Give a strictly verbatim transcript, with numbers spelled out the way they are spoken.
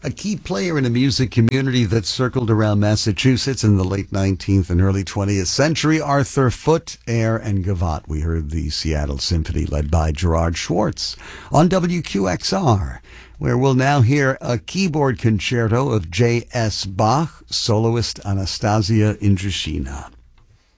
A key player in a music community that circled around Massachusetts in the late nineteenth and early twentieth century, Arthur Foote, Air and Gavotte. We heard the Seattle Symphony led by Gerard Schwartz on W Q X R, where we'll now hear a keyboard concerto of J S. Bach, soloist Anastasia Indryshina.